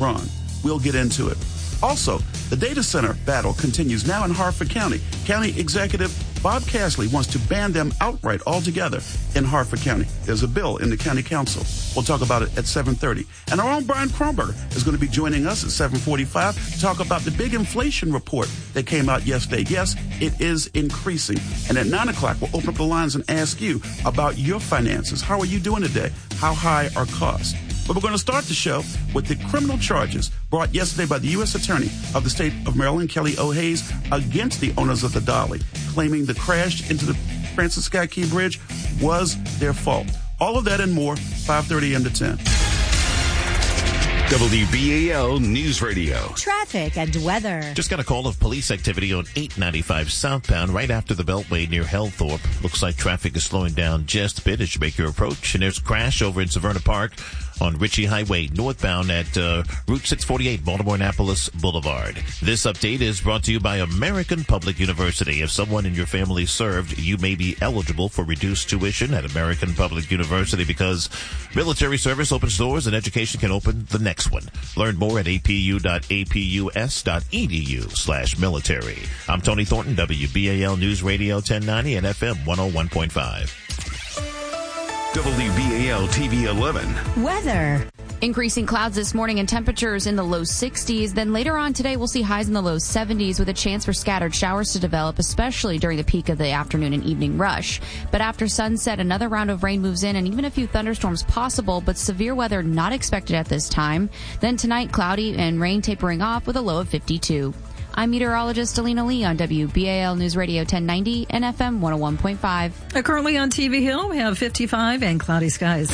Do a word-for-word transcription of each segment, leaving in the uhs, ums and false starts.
strong. We'll get into it. Also, the data center battle continues now in Harford County. County Executive Bob Cashley wants to ban them outright altogether in Harford County. There's a bill in the county council. We'll talk about it at seven thirty. And our own Brian Kronberger is going to be joining us at seven forty-five to talk about the big inflation report that came out yesterday. Yes, it is increasing. And at nine o'clock, we'll open up the lines and ask you about your finances. How are you doing today? How high are costs? But we're going to start the show with the criminal charges brought yesterday by the U S Attorney of the state of Maryland, Kelly O'Hayes, against the owners of the Dolly, claiming the crash into the Francis Scott Key Bridge was their fault. All of that and more, five thirty a.m. to ten. W B A L News Radio. Traffic and weather. Just got a call of police activity on eight ninety-five southbound right after the Beltway near Hellthorpe. Looks like traffic is slowing down just a bit as you make your approach. And there's a crash over in Severna Park on Ritchie Highway northbound at uh, Route six forty-eight, Baltimore-Annapolis Boulevard. This update is brought to you by American Public University. If someone in your family served, you may be eligible for reduced tuition at American Public University because military service opens doors and education can open the next one. Learn more at apu.apus.edu slash military. I'm Tony Thornton, W B A L News Radio ten ninety and F M one oh one point five. W B A L T V eleven. Weather. Increasing clouds this morning and temperatures in the low sixties. Then later on today, we'll see highs in the low seventies with a chance for scattered showers to develop, especially during the peak of the afternoon and evening rush. But after sunset, another round of rain moves in and even a few thunderstorms possible, but severe weather not expected at this time. Then tonight, cloudy and rain tapering off with a low of fifty-two. I'm meteorologist Alina Lee on W B A L News Radio ten ninety and F M one oh one point five. Uh, currently on T V Hill, we have fifty-five and cloudy skies.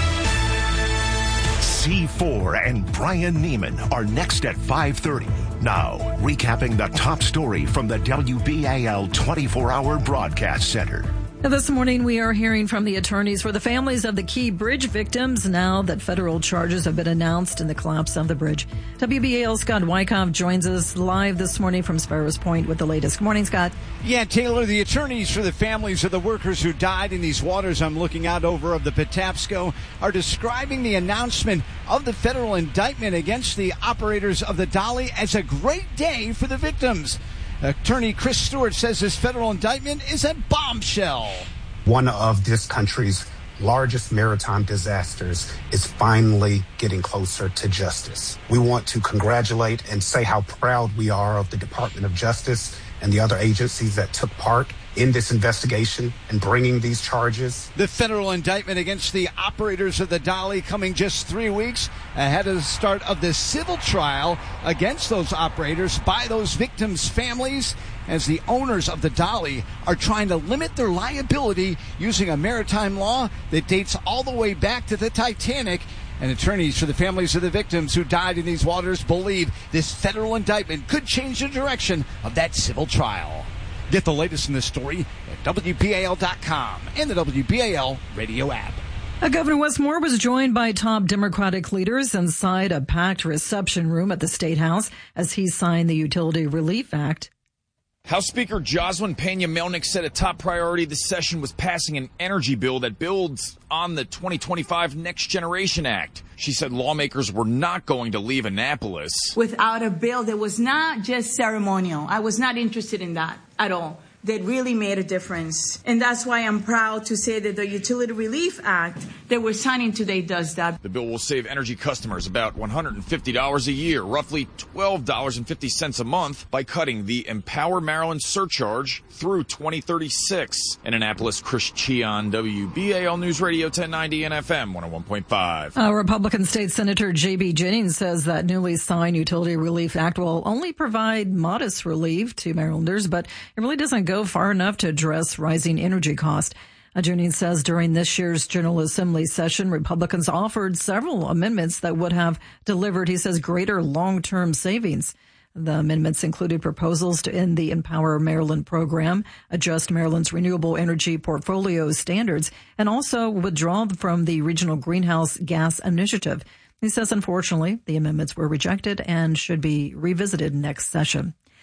C four and Brian Neiman are next at five thirty. Now, recapping the top story from the W B A L twenty-four hour broadcast center. This morning, we are hearing from the attorneys for the families of the Key Bridge victims now that federal charges have been announced in the collapse of the bridge. W B A L's Scott Wyckoff joins us live this morning from Sparrows Point with the latest. Good morning, Scott. Yeah, Taylor, the attorneys for the families of the workers who died in these waters I'm looking out over of the Patapsco are describing the announcement of the federal indictment against the operators of the Dolly as a great day for the victims. Attorney Chris Stewart says this federal indictment is a bombshell. One of this country's largest maritime disasters is finally getting closer to justice. We want to congratulate and say how proud we are of the Department of Justice and the other agencies that took part in this investigation and bringing these charges. The federal indictment against the operators of the Dolly coming just three weeks ahead of the start of the civil trial against those operators by those victims' families, as the owners of the Dolly are trying to limit their liability using a maritime law that dates all the way back to the Titanic. And attorneys for the families of the victims who died in these waters believe this federal indictment could change the direction of that civil trial. Get the latest in this story at W B A L dot com and the W B A L radio app. Uh, Governor Wes Moore was joined by top Democratic leaders inside a packed reception room at the State House as he signed the Utility Relief Act. House Speaker Jocelyn Peña-Melnyk said a top priority this session was passing an energy bill that builds on the twenty twenty-five Next Generation Act. She said lawmakers were not going to leave Annapolis without a bill that was not just ceremonial. I was not interested in that at all. That really made a difference. And that's why I'm proud to say that the Utility Relief Act that we're signing today does that. The bill will save energy customers about one hundred fifty dollars a year, roughly twelve dollars and fifty cents a month, by cutting the Empower Maryland surcharge through twenty thirty-six. In Annapolis, Chris Cheon, W B A L News Radio ten ninety and F M one oh one point five. Uh, Republican State Senator J B Jennings says that newly signed Utility Relief Act will only provide modest relief to Marylanders, but it really doesn't go far enough to address rising energy costs. Uh, Jennings says during this year's General Assembly session, Republicans offered several amendments that would have delivered, he says, greater long-term savings. The amendments included proposals to end the Empower Maryland program, adjust Maryland's renewable energy portfolio standards, and also withdraw from the Regional Greenhouse Gas Initiative. He says, unfortunately, the amendments were rejected and should be revisited next session.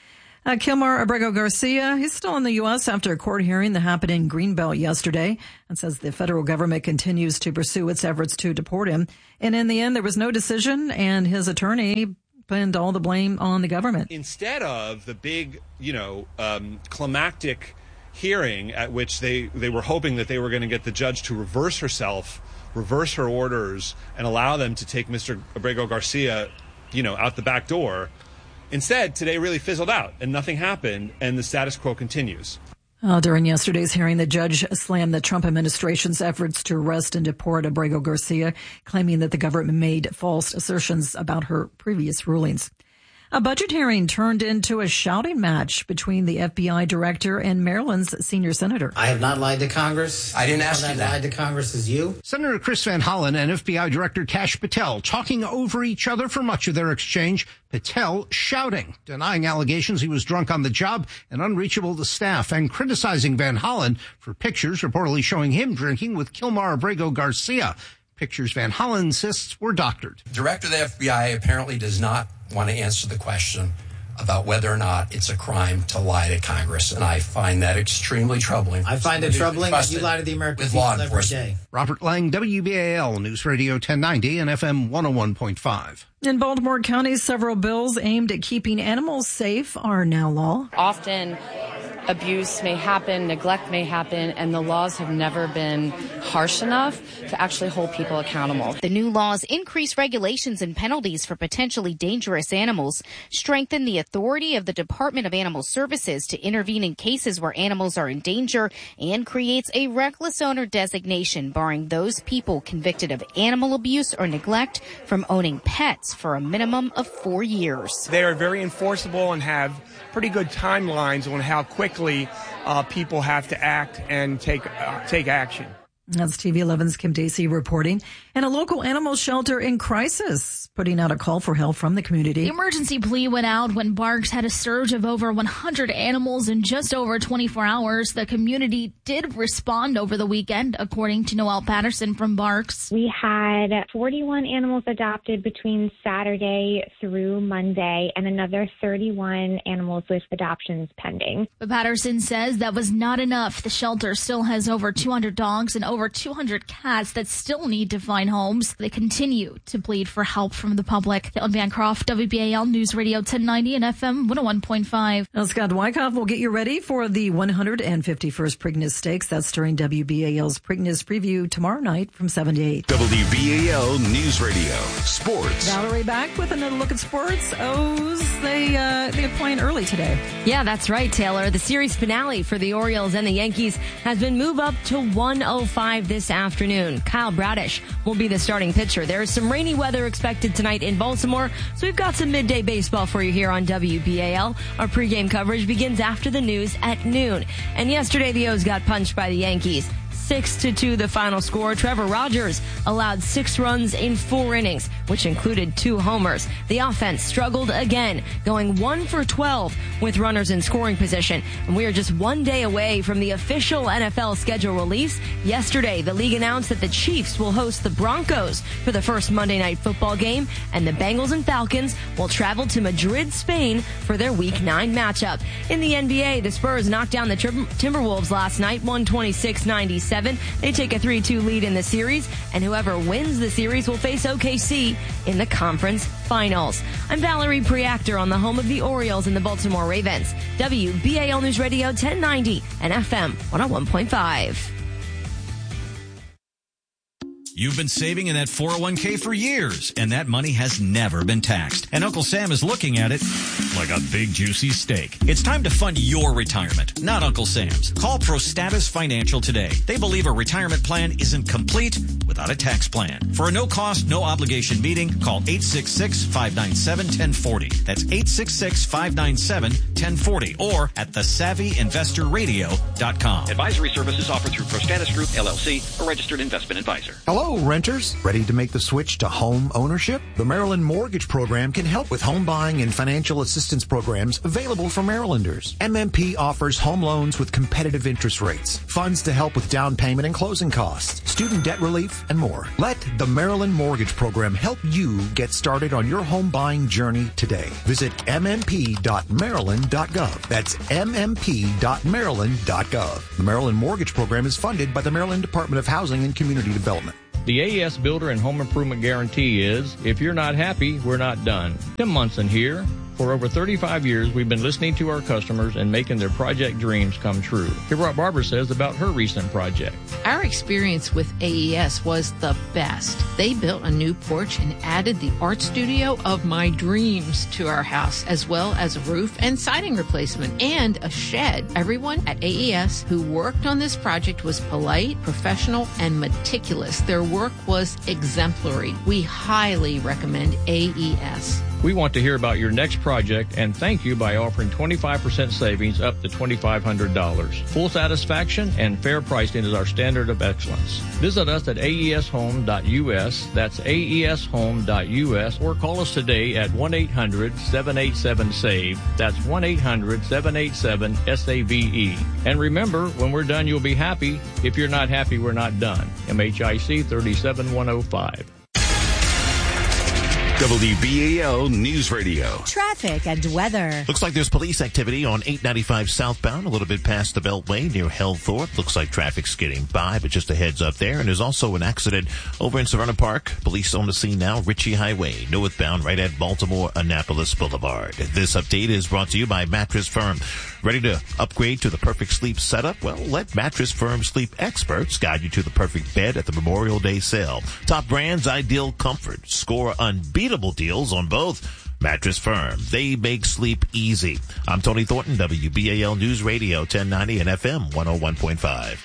Uh, Kilmar Abrego Garcia, he's still in the U S after a court hearing that happened in Greenbelt yesterday, and says the federal government continues to pursue its efforts to deport him. And in the end, there was no decision, and his attorney pinned all the blame on the government. Instead of the big, you know, um, climactic hearing at which they, they were hoping that they were going to get the judge to reverse herself, reverse her orders, and allow them to take Mister Abrego Garcia, you know, out the back door. Instead, today really fizzled out and nothing happened, and the status quo continues. Uh, during yesterday's hearing, the judge slammed the Trump administration's efforts to arrest and deport Abrego Garcia, claiming that the government made false assertions about her previous rulings. A budget hearing turned into a shouting match between the F B I director and Maryland's senior senator. I have not lied to Congress. I didn't ask you that. Lied to Congress is you. Senator Chris Van Hollen and F B I Director Kash Patel talking over each other for much of their exchange. Patel shouting, denying allegations he was drunk on the job and unreachable to staff, and criticizing Van Hollen for pictures reportedly showing him drinking with Kilmar Abrego Garcia. Pictures Van Hollen insists were doctored. Director of the F B I apparently does not want to answer the question about whether or not it's a crime to lie to Congress, and I find that extremely troubling. I find it troubling that you lie to the American people every day. Robert Lang, W B A L News Radio ten ninety and F M one oh one point five. In Baltimore County, several bills aimed at keeping animals safe are now law. Often abuse may happen, neglect may happen, and the laws have never been harsh enough to actually hold people accountable. The new laws increase regulations and penalties for potentially dangerous animals, strengthen the authority of the Department of Animal Services to intervene in cases where animals are in danger, and creates a reckless owner designation barring those people convicted of animal abuse or neglect from owning pets for a minimum of four years. They are very enforceable and have pretty good timelines on how quickly uh, people have to act and take uh, take action. That's T V eleven's Kim Dacey reporting. And a local animal shelter in crisis, putting out a call for help from the community. The emergency plea went out when Barks had a surge of over one hundred animals in just over twenty-four hours. The community did respond over the weekend, according to Noelle Patterson from Barks. We had forty-one animals adopted between Saturday through Monday, and another thirty-one animals with adoptions pending. But Patterson says that was not enough. The shelter still has over two hundred dogs and over two hundred cats that still need to find homes. They continue to plead for help from the public. Dylan Bancroft, W B A L News Radio ten ninety and F M one oh one point five. Now, Scott Wyckoff will get you ready for the one hundred fifty-first Preakness Stakes. That's during W B A L's Preakness Preview tomorrow night from seven to eight. W B A L News Radio Sports. Valerie back with another look at sports. O's, they, uh, they're playing early today. Yeah, that's right, Taylor. The series finale for the Orioles and the Yankees has been moved up to one oh five this afternoon. Kyle Bradish will be the starting pitcher. There is some rainy weather expected tonight in Baltimore, so we've got some midday baseball for you here on W B A L. Our pregame coverage begins after the news at noon. And yesterday, the O's got punched by the Yankees. Six to two, the final score. Trevor Rogers allowed six runs in four innings, which included two homers. The offense struggled again, going one for twelve with runners in scoring position. And we are just one day away from the official N F L schedule release. Yesterday, the league announced that the Chiefs will host the Broncos for the first Monday Night Football game, and the Bengals and Falcons will travel to Madrid, Spain for their Week nine matchup. In the N B A, the Spurs knocked down the Tim- Timberwolves last night, one twenty-six ninety-seven. They take a three two lead in the series, and whoever wins the series will face O K C in the conference finals. I'm Valerie Preactor on the home of the Orioles and the Baltimore Ravens. W B A L News Radio ten ninety and F M one oh one point five. You've been saving in that four oh one k for years, and that money has never been taxed. And Uncle Sam is looking at it like a big, juicy steak. It's time to fund your retirement, not Uncle Sam's. Call ProStatus Financial today. They believe a retirement plan isn't complete without a tax plan. For a no-cost, no-obligation meeting, call eight six six, five nine seven, one oh four oh. That's eight six six, five nine seven, one oh four oh or at the savvy investor radio dot com. Advisory services offered through ProStatus Group, L L C, a registered investment advisor. Hello. Hello, renters. Ready to make the switch to home ownership? The Maryland Mortgage Program can help with home buying and financial assistance programs available for Marylanders. M M P offers home loans with competitive interest rates, funds to help with down payment and closing costs, student debt relief, and more. Let the Maryland Mortgage Program help you get started on your home buying journey today. Visit m m p dot maryland dot gov. That's m m p dot maryland dot gov. The Maryland Mortgage Program is funded by the Maryland Department of Housing and Community Development. The A E S Builder and Home Improvement Guarantee is, if you're not happy, we're not done. Tim Munson here. For over thirty-five years, we've been listening to our customers and making their project dreams come true. Hear what Barbara says about her recent project. Our experience with A E S was the best. They built a new porch and added the art studio of my dreams to our house, as well as a roof and siding replacement and a shed. Everyone at A E S who worked on this project was polite, professional, and meticulous. Their work was exemplary. We highly recommend A E S. We want to hear about your next project and thank you by offering twenty-five percent savings up to twenty-five hundred dollars. Full satisfaction and fair pricing is our standard of excellence. Visit us at a e s home dot u s. That's a e s home dot u s, or call us today at one eight hundred seven eight seven save. That's one eight hundred seven eight seven S A V E. And remember, when we're done, you'll be happy. If you're not happy, we're not done. M H I C three seven one oh five. W B A L News Radio. Traffic and weather. Looks like there's police activity on eight ninety-five southbound, a little bit past the Beltway near Hellthorpe. Looks like traffic's getting by, but just a heads up there. And there's also an accident over in Savannah Park. Police on the scene now. Ritchie Highway, northbound, right at Baltimore Annapolis Boulevard. This update is brought to you by Mattress Firm. Ready to upgrade to the perfect sleep setup? Well, let Mattress Firm sleep experts guide you to the perfect bed at the Memorial Day sale. Top brands, ideal comfort. Score unbeatable deals on both. Mattress Firm. They make sleep easy. I'm Tony Thornton, W B A L News Radio, ten ninety and F M one oh one point five.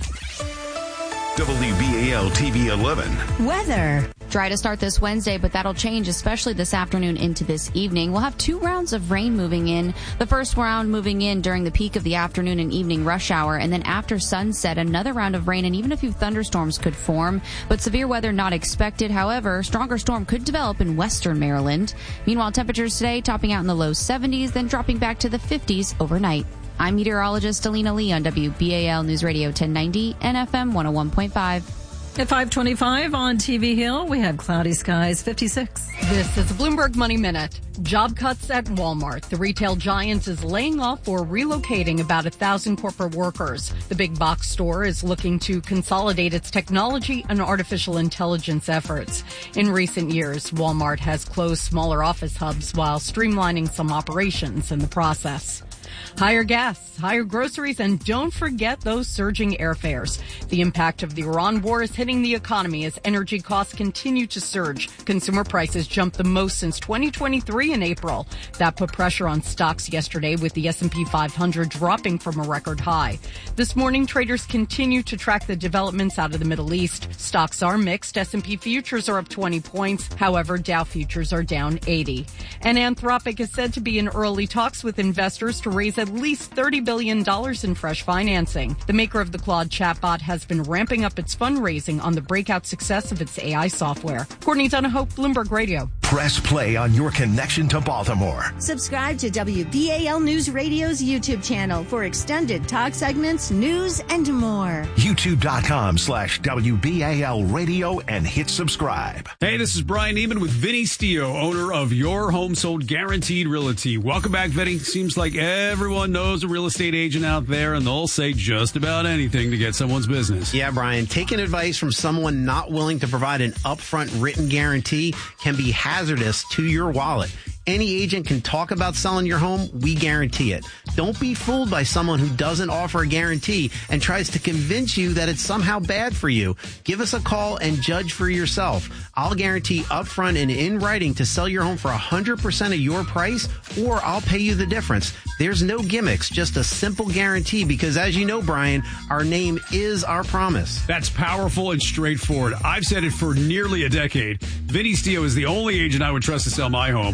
W B A L T V eleven. Weather. Dry to start this Wednesday, but that'll change, especially this afternoon into this evening. We'll have two rounds of rain moving in. The first round moving in during the peak of the afternoon and evening rush hour, and then after sunset, another round of rain and even a few thunderstorms could form, but severe weather not expected. However, stronger storm could develop in western Maryland. Meanwhile, temperatures today topping out in the low seventies, then dropping back to the fifties overnight. I'm meteorologist Alina Lee on W B A L News Radio ten ninety and F M one oh one point five. At five twenty-five on T V Hill, we have cloudy skies, fifty-six. This is a Bloomberg Money Minute. Job cuts at Walmart. The retail giant is laying off or relocating about a thousand corporate workers. The big box store is looking to consolidate its technology and artificial intelligence efforts. In recent years, Walmart has closed smaller office hubs while streamlining some operations in the process. Higher gas, higher groceries, and don't forget those surging airfares. The impact of the Iran war is hitting the economy as energy costs continue to surge. Consumer prices jumped the most since twenty twenty-three in April. That put pressure on stocks yesterday, with the S and P five hundred dropping from a record high. This morning, traders continue to track the developments out of the Middle East. Stocks are mixed. S and P futures are up twenty points. However, Dow futures are down eighty. And Anthropic is said to be in early talks with investors to raise at least thirty billion dollars in fresh financing. The maker of the Claude chatbot has been ramping up its fundraising on the breakout success of its A I software. Courtney Donahoe, Bloomberg Radio. Press play on your connection to Baltimore. Subscribe to W B A L News Radio's YouTube channel for extended talk segments, news, and more. YouTube.com slash WBAL Radio and hit subscribe. Hey, this is Brian Neiman with Vinny Stio, owner of Your Home Sold Guaranteed Realty. Welcome back, Vinny. Seems like everyone knows a real estate agent out there, and they'll say just about anything to get someone's business. Yeah, Brian, taking advice from someone not willing to provide an upfront written guarantee can be hazardous to your wallet. Any agent can talk about selling your home. We guarantee it. Don't be fooled by someone who doesn't offer a guarantee and tries to convince you that it's somehow bad for you. Give us a call and judge for yourself. I'll guarantee upfront and in writing to sell your home for one hundred percent of your price, or I'll pay you the difference. There's no gimmicks, just a simple guarantee, because as you know, Brian, our name is our promise. That's powerful and straightforward. I've said it for nearly a decade. Vinny Stio is the only agent I would trust to sell my home. Call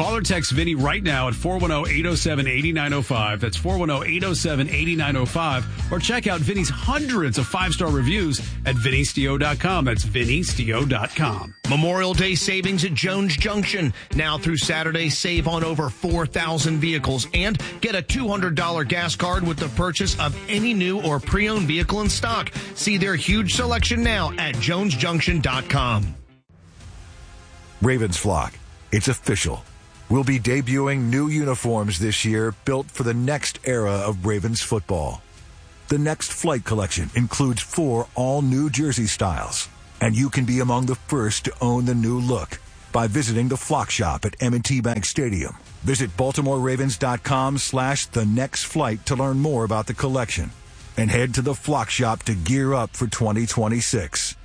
Call or text Vinny right now at four one zero, eight zero seven, eight nine zero five. That's four one zero, eight zero seven, eight nine zero five. Or check out Vinny's hundreds of five-star reviews at vinny stio dot com. That's vinny stio dot com. Memorial Day savings at Jones Junction. Now through Saturday, save on over four thousand vehicles and get a two hundred dollars gas card with the purchase of any new or pre-owned vehicle in stock. See their huge selection now at jones junction dot com. Ravens flock, it's official. We'll be debuting new uniforms this year built for the next era of Ravens football. The next flight collection includes four all-new jersey styles, and you can be among the first to own the new look by visiting the Flock Shop at M and T Bank Stadium. Visit baltimore ravens dot com slash the next flight to learn more about the collection, and head to the Flock Shop to gear up for twenty twenty-six.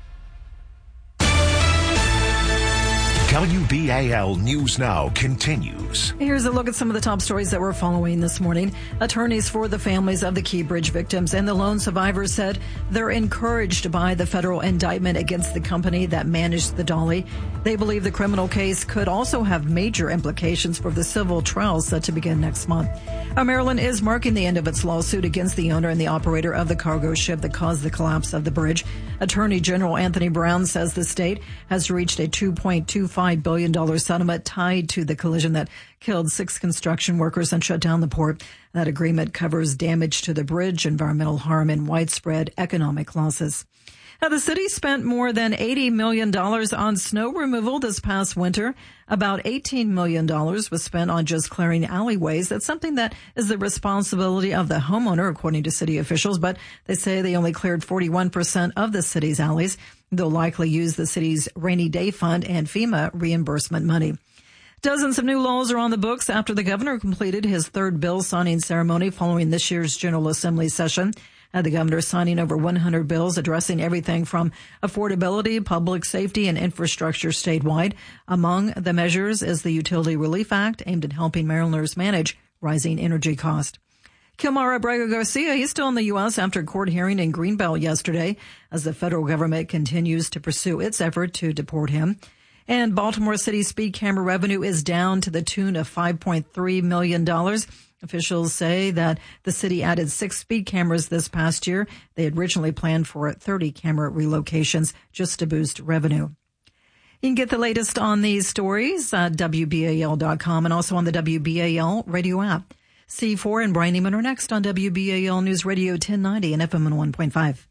W B A L News Now continues. Here's a look at some of the top stories that we're following this morning. Attorneys for the families of the Key Bridge victims and the lone survivors said they're encouraged by the federal indictment against the company that managed the dolly. They believe the criminal case could also have major implications for the civil trial set to begin next month. Uh, Maryland is marking the end of its lawsuit against the owner and the operator of the cargo ship that caused the collapse of the bridge. Attorney General Anthony Brown says the state has reached a two point two five billion dollars settlement tied to the collision that killed six construction workers and shut down the port. That agreement covers damage to the bridge, environmental harm, and widespread economic losses. Now, the city spent more than eighty million dollars on snow removal this past winter. About eighteen million dollars was spent on just clearing alleyways. That's something that is the responsibility of the homeowner, according to city officials, but they say they only cleared forty-one percent of the city's alleys. They'll likely use the city's rainy day fund and FEMA reimbursement money. Dozens of new laws are on the books after the governor completed his third bill signing ceremony following this year's General Assembly session. Had the governor signing over one hundred bills addressing everything from affordability, public safety, and infrastructure statewide. Among the measures is the Utility Relief Act, aimed at helping Marylanders manage rising energy costs. Kilmar Abrego Garcia, he's still in the U S after a court hearing in Greenbelt yesterday as the federal government continues to pursue its effort to deport him. And Baltimore City speed camera revenue is down to the tune of five point three million dollars. Officials say that the city added six speed cameras this past year. They had originally planned for thirty camera relocations just to boost revenue. You can get the latest on these stories at W B A L dot com and also on the W B A L radio app. C four and Brian Neiman are next on W B A L News Radio ten ninety and F M one point five.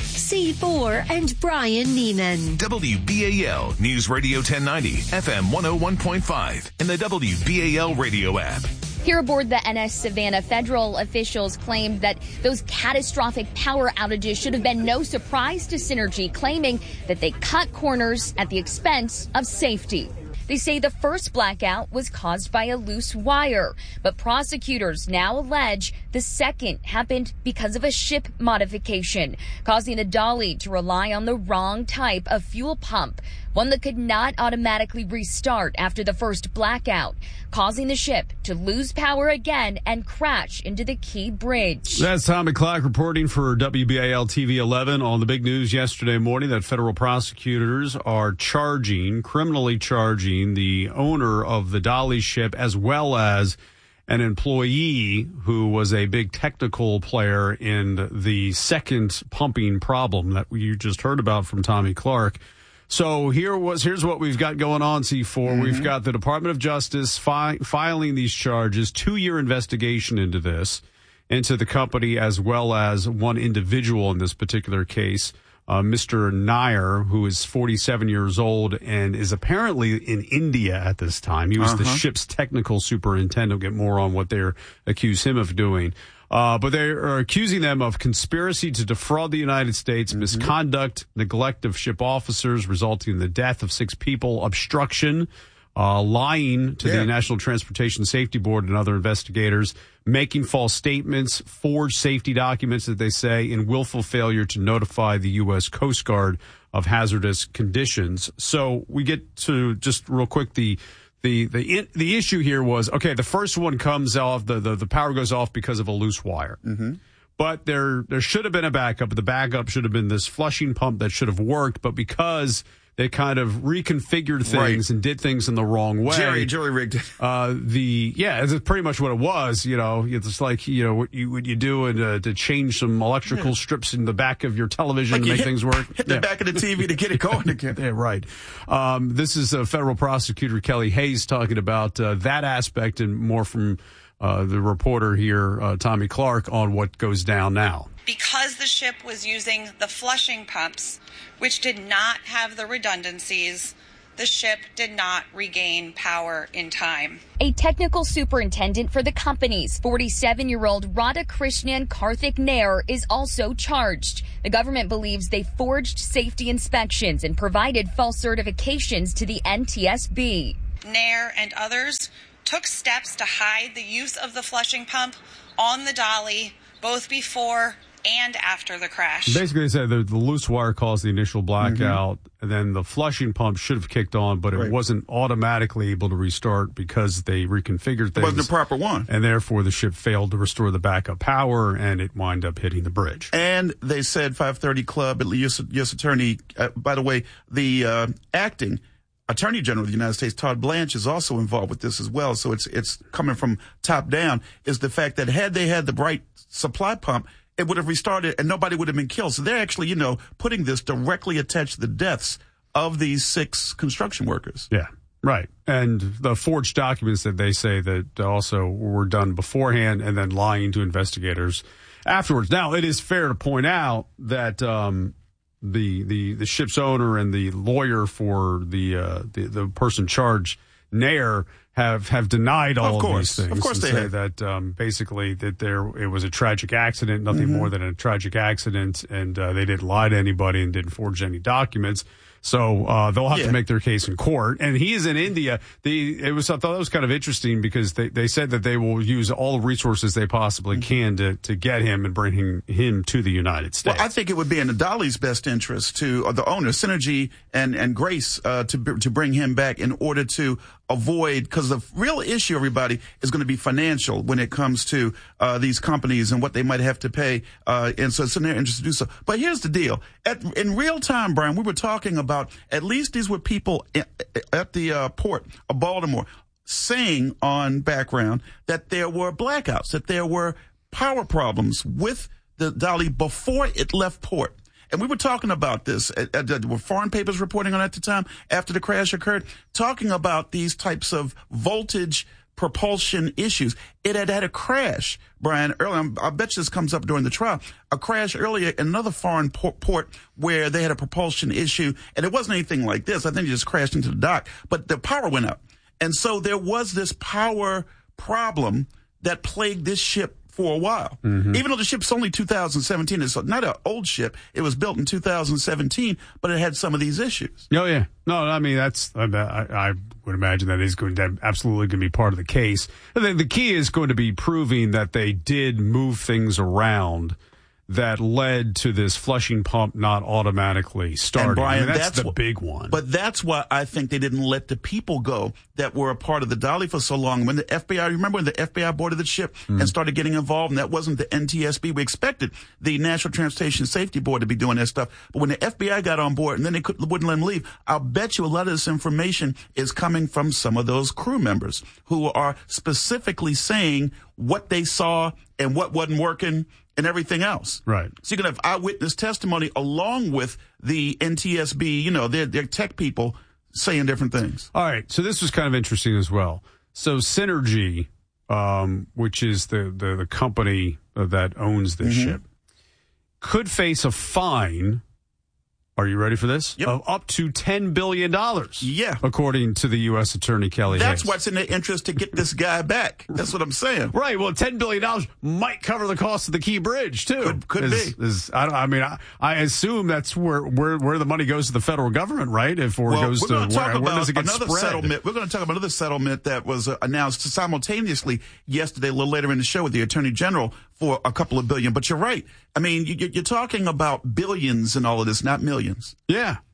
C four and Brian Neiman. W B A L News Radio ten ninety, F M one oh one point five, and the W B A L radio app. Here aboard the N S Savannah, federal officials claimed that those catastrophic power outages should have been no surprise to Synergy, claiming that they cut corners at the expense of safety. They say the first blackout was caused by a loose wire, but prosecutors now allege the second happened because of a ship modification, causing the dolly to rely on the wrong type of fuel pump, one that could not automatically restart after the first blackout, causing the ship to lose power again and crash into the Key Bridge. That's Tom McClock reporting for W B A L T V eleven on the big news yesterday morning that federal prosecutors are charging, criminally charging the owner of the dolly ship as well as an employee who was a big technical player in the second pumping problem that you just heard about from Tommy Clark. So here was here's what we've got going on, C four. Mm-hmm. We've got the Department of Justice fi- filing these charges, two-year investigation into this, into the company as well as one individual in this particular case, uh, Mister Nair, who is forty-seven years old and is apparently in India at this time. He was uh-huh. the ship's technical superintendent. We'll get more on what they're accused him of doing. Uh, but they are accusing them of conspiracy to defraud the United States, mm-hmm. misconduct, neglect of ship officers, resulting in the death of six people, obstruction, uh, lying to yeah. the National Transportation Safety Board and other investigators, making false statements, forged safety documents that they say, and willful failure to notify the U S Coast Guard of hazardous conditions. So we get to just real quick the The the the issue here was, okay, the first one comes off, the, the, the power goes off because of a loose wire. Mm-hmm. But there there should have been a backup. The backup should have been this flushing pump that should have worked. But because they kind of reconfigured things Right. and did things in the wrong way. Jerry, Jerry rigged it. Uh, the yeah, it's pretty much what it was. You know, it's like you know what you what you do and uh, to change some electrical Yeah. strips in the back of your television Like to you make hit- things work. hit the Yeah. back of the T V to get it going again. Yeah, right. Um, this is uh, federal prosecutor Kelly Hayes talking about uh, that aspect and more from uh, the reporter here, uh, Tommy Clark, on what goes down now. Because the ship was using the flushing pumps, which did not have the redundancies, the ship did not regain power in time. A technical superintendent for the company's forty-seven-year-old Radhakrishnan Karthik Nair is also charged. The government believes they forged safety inspections and provided false certifications to the N T S B. Nair and others took steps to hide the use of the flushing pump on the dolly both before and after the crash. Basically, they said the, the loose wire caused the initial blackout, Mm-hmm. and then the flushing pump should have kicked on, but it Right. wasn't automatically able to restart because they reconfigured things. It wasn't the proper one. And therefore, the ship failed to restore the backup power, and it wound up hitting the bridge. And they said five thirty Club, U S, U S Attorney, uh, by the way, the uh, acting Attorney General of the United States, Todd Blanche, is also involved with this as well. So it's it's coming from top down, is the fact that had they had the right supply pump, it would have restarted and nobody would have been killed. So they're actually, you know, putting this directly attached to the deaths of these six construction workers. Yeah, right. And the forged documents that they say that also were done beforehand and then lying to investigators afterwards. Now, it is fair to point out that um, the, the the ship's owner and the lawyer for the uh, the, the person charged, Nair, have have denied all Of of, course. these things. Of course and they say have. that um, basically that there it was a tragic accident, nothing Mhm. more than a tragic accident, and uh, they didn't lie to anybody and didn't forge any documents. So uh, they'll have Yeah. to make their case in court. And he is in India. The it was I thought that was kind of interesting because they, they said that they will use all the resources they possibly can to to get him and bring him, him to the United States. Well, I think it would be in the Dolly's best interest to uh, the owner, Synergy and and Grace, uh, to b- to bring him back in order to avoid, because the real issue, everybody, is going to be financial when it comes to uh, these companies and what they might have to pay, uh, and so it's in their interest to do so. But here's the deal: at, in real time, Brian, we were talking about at least these were people at, at the uh, port of Baltimore saying on background that there were blackouts, that there were power problems with the Dolly before it left port. And we were talking about this. At, at, at, were foreign papers reporting on it at the time after the crash occurred, talking about these types of voltage propulsion issues. It had had a crash, Brian, earlier. I bet you this comes up during the trial. A crash earlier in another foreign port, port where they had a propulsion issue, and it wasn't anything like this. I think it just crashed into the dock, but the power went out. And so there was this power problem that plagued this ship for a while. Mm-hmm. Even though the ship's only two thousand seventeen, it's not an old ship. It was built in two thousand seventeen, but it had some of these issues. Oh, yeah. No, I mean, that's, I, I would imagine that is going to absolutely going to be part of the case. The, the key is going to be proving that they did move things around that led to this flushing pump not automatically starting. And Brian, I mean, that's, that's the what, big one. But that's why I think they didn't let the people go that were a part of the Dolly for so long. When the F B I, remember when the F B I boarded the ship mm. and started getting involved, and that wasn't the N T S B. We expected the National Transportation Safety Board to be doing that stuff. But when the F B I got on board and then they could, wouldn't let them leave, I'll bet you a lot of this information is coming from some of those crew members who are specifically saying what they saw and what wasn't working and everything else. Right. So you're going to have eyewitness testimony along with the N T S B, you know, their, their tech people saying different things. All right. So this was kind of interesting as well. So Synergy, um, which is the, the, the company that owns this mm-hmm. ship, could face a fine. Are you ready for this? Yep. Of up to ten billion dollars. Yeah. According to the U S Attorney Kelly That's Hayes. what's in their interest to get this guy back. That's what I'm saying. Right. Well, ten billion dollars might cover the cost of the Key Bridge, too. Could, could is, be. Is, I, don't, I mean, I, I assume that's where, where where the money goes to the federal government, right? If or well, goes we're to gonna talk where, about where does it get another spread? settlement. We're going to talk about another settlement that was uh, announced simultaneously yesterday, a little later in the show, with the Attorney General for a couple of billion. But you're right. I mean, you, you're talking about billions and all of this, not millions. Yeah.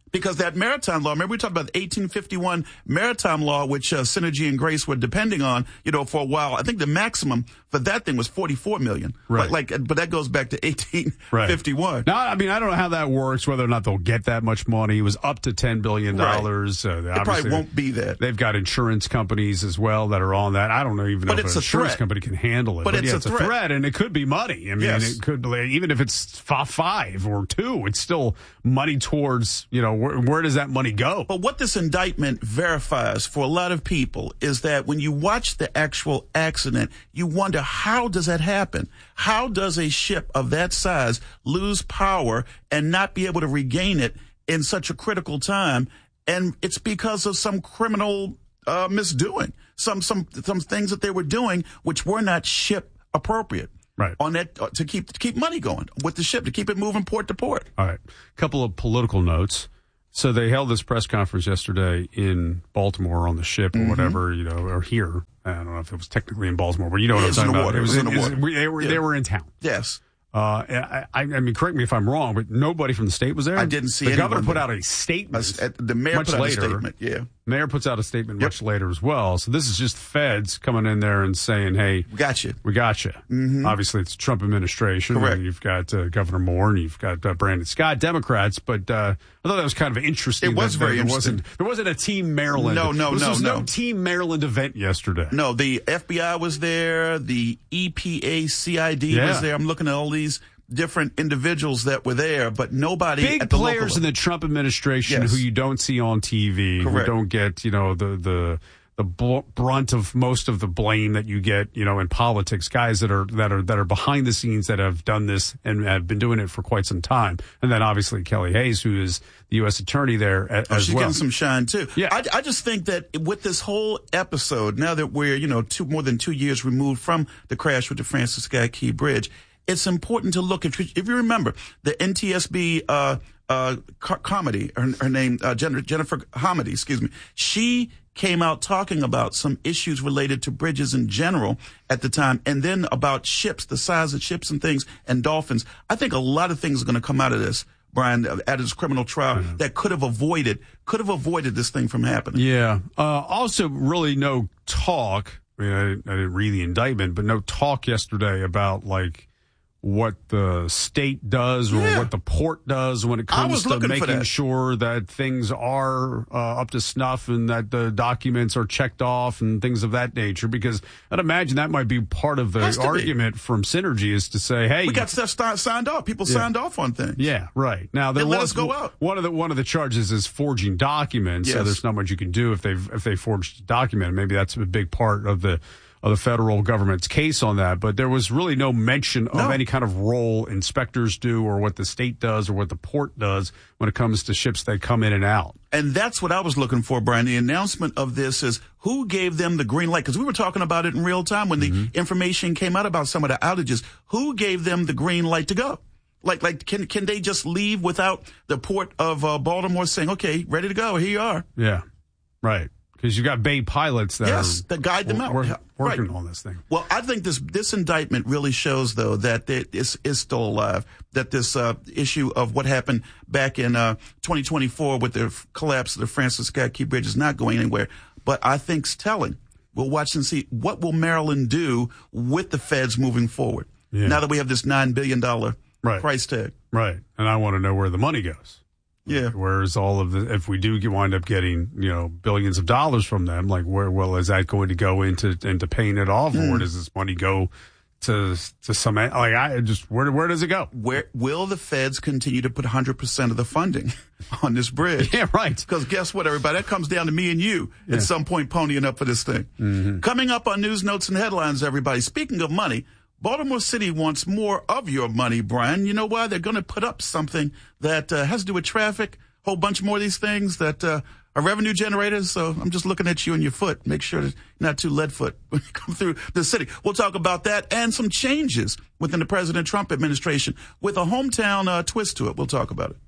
Because that maritime law, remember we talked about the eighteen fifty-one maritime law, which uh, Synergy and Grace were depending on, you know, for a while. I think the maximum for that thing was forty-four million. Right. Like, like but that goes back to eighteen fifty-one. Right. Now, I mean, I don't know how that works, whether or not they'll get that much money. It was up to ten billion dollars. Right. Uh, it probably won't be that. They've got insurance companies as well that are on that. I don't know even but know if an insurance threat. company can handle it. But, but it's, yeah, a, it's threat. a threat, and it could be money. I mean, yes. it could be, even if it's five or two, it's still money towards, you know, where, where does that money go? But what this indictment verifies for a lot of people is that when you watch the actual accident, you wonder, how does that happen? How does a ship of that size lose power and not be able to regain it in such a critical time? And it's because of some criminal uh, misdoing, some some some things that they were doing which were not ship appropriate. Right. On that uh, to keep to keep money going with the ship, to keep it moving port to port. All right. A couple of political notes. So they held this press conference yesterday in Baltimore on the ship or mm-hmm. whatever, you know, or here. I don't know if it was technically in Baltimore, but you know what I'm talking about. Water. It was in, in the water. Was, they were yeah. they were in town. Yes. Uh, I, I mean, correct me if I'm wrong, but nobody from the state was there. I didn't see. The governor put out a statement. A, the mayor much put out later. a statement. Yeah. Mayor puts out a statement yep. much later as well. So this is just feds coming in there and saying, "Hey, we got you. We got you." Mm-hmm. Obviously, it's the Trump administration. Correct. You've got uh, Governor Moore and you've got uh, Brandon Scott, Democrats. But uh, I thought that was kind of interesting. It was that, very that there interesting. Wasn't, there wasn't a Team Maryland. No, no, this no, was no. no Team Maryland event yesterday. No, the F B I was there. The E P A C I D yeah. was there. I'm looking at all these different individuals that were there, but nobody big at the players local in the Trump administration yes. who you don't see on T V, Correct. who don't get, you know, the the the brunt of most of the blame that you get, you know, in politics. Guys that are that are that are behind the scenes that have done this and have been doing it for quite some time. And then obviously Kelly Hayes, who is the U S attorney there as, oh, she's well. getting some shine too. Yeah, I, I just think that with this whole episode, now that we're you know two more than two years removed from the crash with the Francis Scott Key Bridge, it's important to look at, if you remember, the N T S B uh, uh, co- comedy, her, her name, uh, Jennifer Hamady, excuse me, she came out talking about some issues related to bridges in general at the time, and then about ships, the size of ships and things, and dolphins. I think a lot of things are going to come out of this, Brian, out of this criminal trial mm-hmm. that could have avoided, could have avoided this thing from happening. Yeah. Uh, also, really no talk. I mean, I, I didn't read the indictment, but no talk yesterday about like what the state does or yeah. what the port does when it comes to making sure that things are uh, up to snuff and that the documents are checked off and things of that nature. Because I'd imagine that might be part of the argument be. from Synergy is to say, hey, we got stuff start, signed off. People yeah. signed off on things. Yeah, right. Now there they let was us go out. One of the one of the charges is forging documents. Yes. So there's not much you can do if they've if they forged a document. Maybe that's a big part of the. of the federal government's case on that, but there was really no mention of no. any kind of role inspectors do or what the state does or what the port does when it comes to ships that come in and out. And that's what I was looking for, Brian. The announcement of this is who gave them the green light? Because we were talking about it in real time when the mm-hmm. information came out about some of the outages. Who gave them the green light to go? Like, like, can can they just leave without the port of uh, Baltimore saying, okay, ready to go, here you are? Yeah, right. Because you've got Bay pilots that yes, are that guide them out. Work, working right. on this thing. Well, I think this this indictment really shows, though, that it is, is still alive, that this uh, issue of what happened back in uh, twenty twenty-four with the collapse of the Francis Scott Key Bridge is not going anywhere. But I think it's telling. We'll watch and see what will Maryland do with the feds moving forward, yeah. now that we have this nine billion dollars right. price tag. Right. And I want to know where the money goes. Yeah. Where's all of the, if we do get, wind up getting, you know, billions of dollars from them, like where, well, is that going to go into, into paying it off? Mm. Or does this money go to, to some, like I just, where, where does it go? Where will the feds continue to put one hundred percent of the funding on this bridge? Yeah, right. Because guess what, everybody? That comes down to me and you yeah. at some point ponying up for this thing. Mm-hmm. Coming up on News, Notes, and Headlines, everybody. Speaking of money, Baltimore City wants more of your money, Brian. You know why? They're going to put up something that uh, has to do with traffic, a whole bunch more of these things that uh, are revenue generators. So I'm just looking at you and your foot. Make sure that you're not too lead foot when you come through the city. We'll talk about that and some changes within the President Trump administration with a hometown uh, twist to it. We'll talk about it.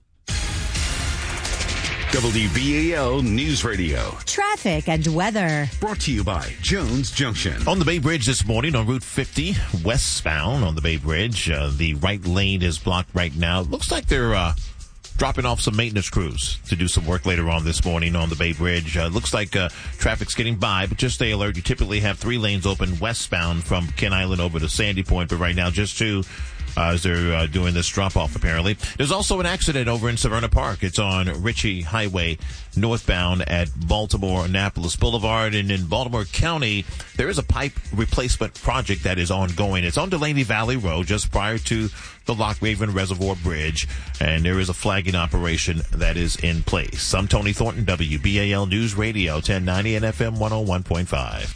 W B A L News Radio. Traffic and weather. Brought to you by Jones Junction. On the Bay Bridge this morning on Route fifty, westbound on the Bay Bridge, uh, the right lane is blocked right now. Looks like they're uh, dropping off some maintenance crews to do some work later on this morning on the Bay Bridge. Uh, looks like uh, traffic's getting by, but just stay alert. You typically have three lanes open westbound from Kent Island over to Sandy Point, but right now just two. Uh, as they're uh, doing this drop-off, apparently. There's also an accident over in Severna Park. It's on Ritchie Highway, northbound at Baltimore-Annapolis Boulevard. And in Baltimore County, there is a pipe replacement project that is ongoing. It's on Delaney Valley Road, just prior to the Lock Raven Reservoir Bridge. And there is a flagging operation that is in place. I'm Tony Thornton, W B A L News Radio, ten ninety and F M one oh one point five.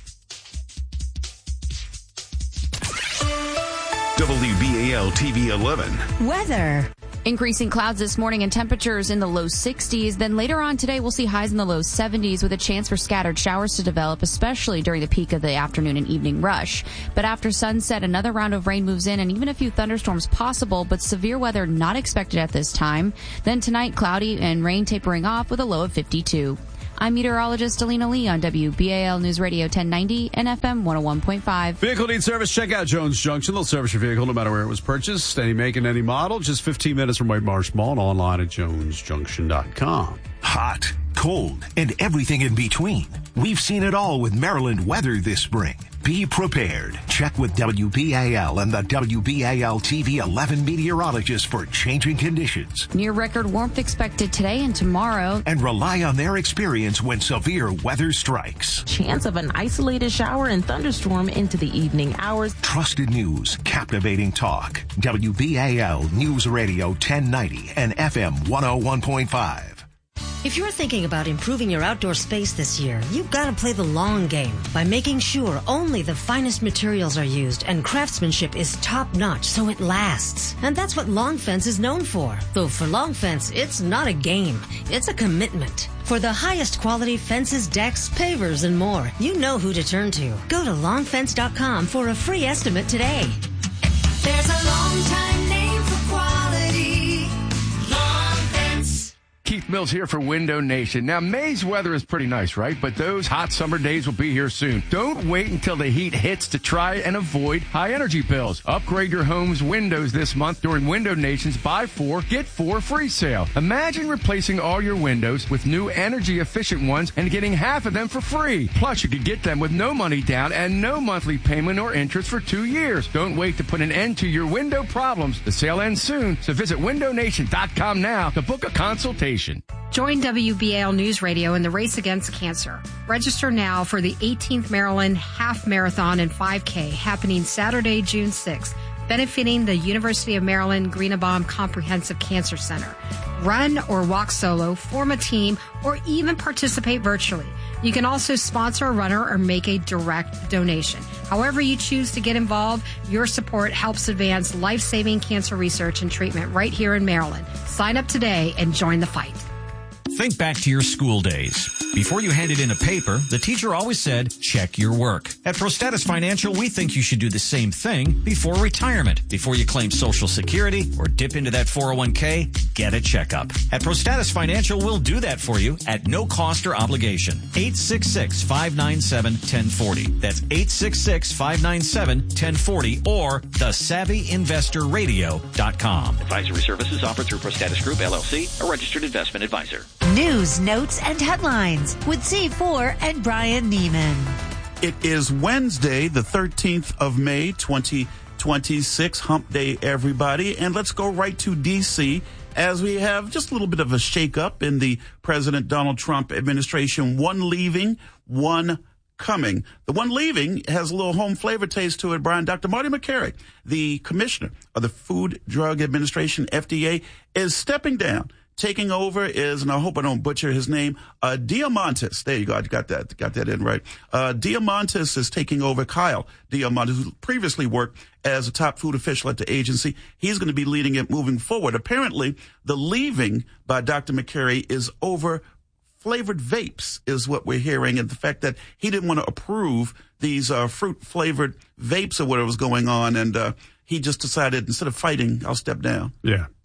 W B A L T V eleven. Weather. Increasing clouds this morning and temperatures in the low sixties. Then later on today, we'll see highs in the low seventies with a chance for scattered showers to develop, especially during the peak of the afternoon and evening rush. But after sunset, another round of rain moves in and even a few thunderstorms possible, but severe weather not expected at this time. Then tonight, cloudy and rain tapering off with a low of fifty-two. I'm meteorologist Alina Lee on W B A L News Radio ten ninety and F M one oh one point five. Vehicle needs service? Check out Jones Junction. They'll service your vehicle no matter where it was purchased. Any make and any model. Just fifteen minutes from White Marsh Mall and online at jones junction dot com. Hot, cold, and everything in between. We've seen it all with Maryland weather this spring. Be prepared. Check with W B A L and the W B A L T V eleven meteorologists for changing conditions. Near record warmth expected today and tomorrow. And rely on their experience when severe weather strikes. Chance of an isolated shower and thunderstorm into the evening hours. Trusted news, captivating talk. W B A L News Radio ten ninety and F M one oh one point five. If you're thinking about improving your outdoor space this year, you've got to play the long game by making sure only the finest materials are used and craftsmanship is top-notch so it lasts. And that's what Long Fence is known for. Though for Long Fence, it's not a game, it's a commitment. For the highest quality fences, decks, pavers, and more, you know who to turn to. Go to long fence dot com for a free estimate today. There's a long time name for quality. Long Fence. Keith Mills here for Window Nation. Now, May's weather is pretty nice, right? But those hot summer days will be here soon. Don't wait until the heat hits to try and avoid high energy bills. Upgrade your home's windows this month during Window Nation's Buy Four, Get Four free sale. Imagine replacing all your windows with new energy efficient ones and getting half of them for free. Plus, you could get them with no money down and no monthly payment or interest for two years. Don't wait to put an end to your window problems. The sale ends soon, so visit window nation dot com now to book a consultation. Join W B A L News Radio in the race against cancer. Register now for the eighteenth Maryland Half Marathon and five K happening Saturday, June sixth, benefiting the University of Maryland Greenebaum Comprehensive Cancer Center. Run or walk solo, form a team, or even participate virtually. You can also sponsor a runner or make a direct donation. However you choose to get involved, your support helps advance life-saving cancer research and treatment right here in Maryland. Sign up today and join the fight. Think back to your school days. Before you handed in a paper, the teacher always said, check your work. At ProStatus Financial, we think you should do the same thing before retirement. Before you claim Social Security or dip into that four oh one k, get a checkup. At ProStatus Financial, we'll do that for you at no cost or obligation. eight six six, five nine seven, one oh four oh. That's eight six six, five nine seven, one oh four oh or the savvy investor radio dot com. Advisory services offered through ProStatus Group, L L C, a registered investment advisor. News, notes, and headlines with C four and Brian Neiman. It is Wednesday, the thirteenth of May, twenty twenty-six. Hump Day, everybody. And let's go right to D C as we have just a little bit of a shakeup in the President Donald Trump administration. One leaving, one coming. The one leaving has a little home flavor taste to it, Brian. Doctor Marty Makary, the commissioner of the Food Drug Administration, F D A, is stepping down. Taking over is, and I hope I don't butcher his name, uh, Diamantis. There you go. I got that, got that in right. Uh, Diamantis is taking over. Kyle Diamantis, who previously worked as a top food official at the agency. He's going to be leading it moving forward. Apparently, the leaving by Doctor Makary is over flavored vapes is what we're hearing. And the fact that he didn't want to approve these, uh, fruit flavored vapes or whatever was going on. And, uh, he just decided instead of fighting, I'll step down. Yeah.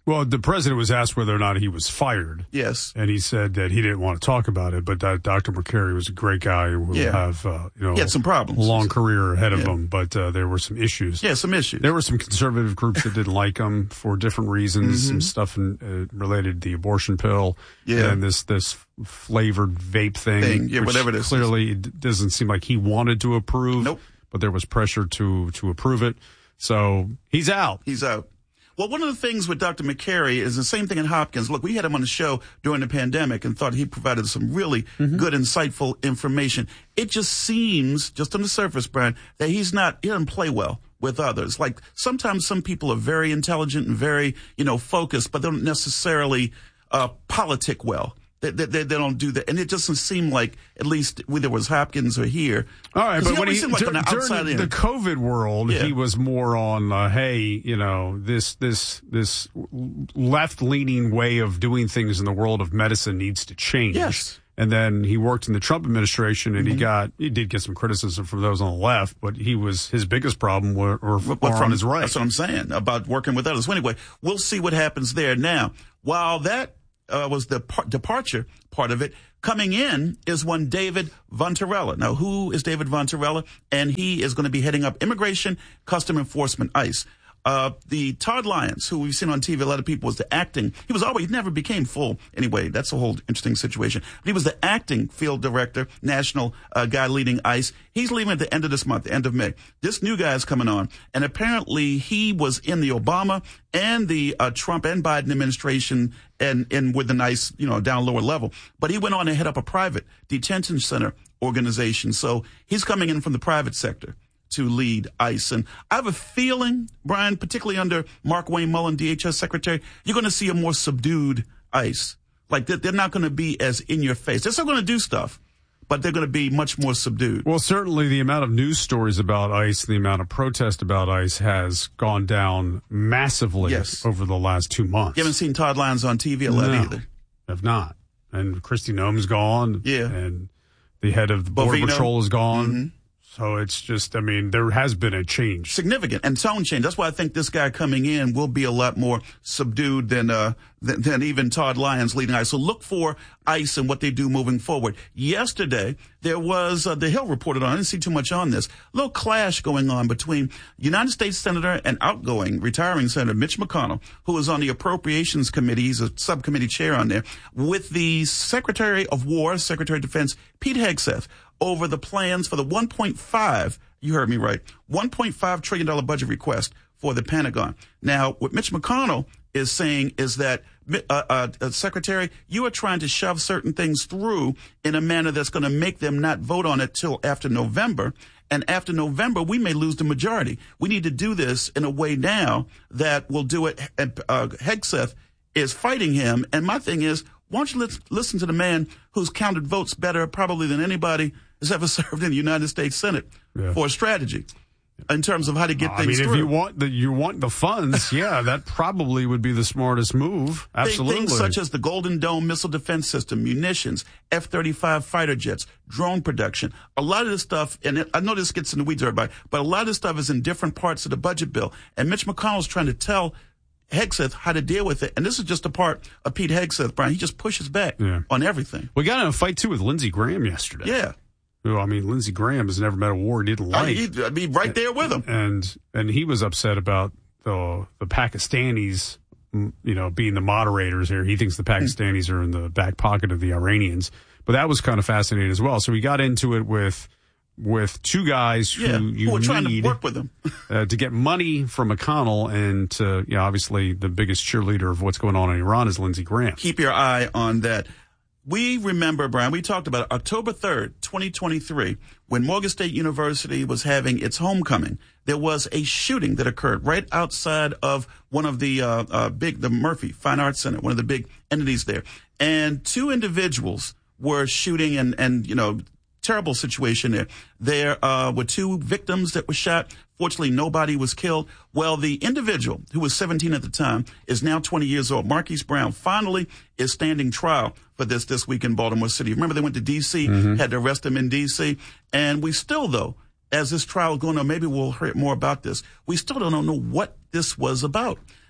Well, the president was asked whether or not he was fired. Yes. And he said that he didn't want to talk about it, but that Doctor McCary was a great guy who will Yeah. have, uh, you know, He had some problems. a long career ahead of Yeah. him, but uh, there were some issues. Yeah, some issues. There were some conservative groups that didn't like him for different reasons, Mhm. some stuff in, uh, related to the abortion pill, Yeah. and this this flavored vape thing, Thing, yeah, which whatever this is. clearly d- doesn't seem like he wanted to approve. Nope. But there was pressure to to approve it, so he's out. He's out. Well, one of the things with Doctor McCary is the same thing in Hopkins. Look, we had him on the show during the pandemic and thought he provided some really good, insightful information. It just seems, just on the surface, Brian, that he's not, he doesn't play well with others. Like, sometimes some people are very intelligent and very, you know, focused, but they don't necessarily uh, politic well. They, they, they don't do that. And it doesn't seem like, at least whether it was Hopkins or here. All right, 'cause but he when always he, seemed like dur- on the outside during the in. COVID world, Yeah. he was more on, uh, hey, you know, this this this left leaning way of doing things in the world of medicine needs to change. Yes. And then he worked in the Trump administration, and Mhm. he got he did get some criticism from those on the left, but he was his biggest problem were, were, were Well, on from- his right. That's what I'm saying about working with others. Well, anyway, we'll see what happens there. Now, while that uh, was the par- departure part of it, coming in is one David Vontarella. Now, who is David Vontarella? And he is going to be heading up Immigration Custom Enforcement, ICE. Uh, the Todd Lyons, who we've seen on T V, a lot of people was the acting. He was always, he never became full. Anyway, that's a whole interesting situation. But he was the acting field director, national uh, guy leading ICE. He's leaving at the end of this month, the end of May. This new guy is coming on. And apparently he was in the Obama and the uh, Trump and Biden administration and, and with the nice, you know, down lower level. But he went on to head up a private detention center organization. So he's coming in from the private sector to lead ICE. And I have a feeling, Brian, particularly under Mark Wayne Mullen, D H S Secretary, you're going to see a more subdued ICE. Like, they're, they're not going to be as in your face. They're still going to do stuff, but they're going to be much more subdued. Well, certainly the amount of news stories about ICE, the amount of protest about ICE has gone down massively Yes. over the last two months. You haven't seen Todd Lyons on T V a lot No, either. have not. And Christy Noem's gone. Yeah. And the head of the Border Bovino. Patrol is gone. Mhm. So it's just, I mean, there has been a change. Significant and tone change. That's why I think this guy coming in will be a lot more subdued than uh than, than even Todd Lyons leading ICE. So look for ICE and what they do moving forward. Yesterday there was uh, the Hill reported on. I didn't see too much on this. A little clash going on between United States Senator and outgoing retiring Senator Mitch McConnell, who is on the Appropriations Committee. He's a subcommittee chair on there, with the Secretary of War, Secretary of Defense Pete Hegseth, over the plans for the one point five, you heard me right, one point five trillion dollars budget request for the Pentagon. Now, what Mitch McConnell is saying is that, uh, uh, uh, Secretary, you are trying to shove certain things through in a manner that's going to make them not vote on it till after November. And after November, we may lose the majority. We need to do this in a way now that will do it. And, uh, Hegseth is fighting him. And my thing is, why don't you lis- listen to the man who's counted votes better probably than anybody has ever served in the United States Senate Yeah. for a strategy in terms of how to get I things mean, through. if you want the you want the funds, yeah, that probably would be the smartest move. Absolutely. Things such as the Golden Dome missile defense system, munitions, F thirty-five fighter jets, drone production. A lot of this stuff, and it, I know this gets in the weeds, everybody, but a lot of this stuff is in different parts of the budget bill. And Mitch McConnell's trying to tell Hegseth how to deal with it. And this is just a part of Pete Hegseth, Brian. He just pushes back Yeah. on everything. We got in a fight, too, with Lindsey Graham yesterday. Yeah. Who, I mean, Lindsey Graham has never met a war he didn't I like. mean, I'd be right there with him. And and he was upset about the the Pakistanis, mm, you know, being the moderators here. He thinks the Pakistanis are in the back pocket of the Iranians. But that was kind of fascinating as well. So we got into it with with two guys who Yeah, you who are trying need to work with him. uh, to get money from McConnell, and to, you know, obviously the biggest cheerleader of what's going on in Iran is Lindsey Graham. Keep your eye on that. We remember, Brian, we talked about it, October third, twenty twenty-three, when Morgan State University was having its homecoming. There was a shooting that occurred right outside of one of the uh, uh, big, the Murphy Fine Arts Center, one of the big entities there. And two individuals were shooting, and, and you know, terrible situation there. There uh, were two victims that were shot. Fortunately, nobody was killed. Well, the individual, who was seventeen at the time, is now twenty years old. Marquise Brown finally is standing trial for this this week in Baltimore City. Remember, they went to D C, Mm-hmm. had to arrest him in D C. And we still, though, as this trial is going on, maybe we'll hear more about this. We still don't know what this was about.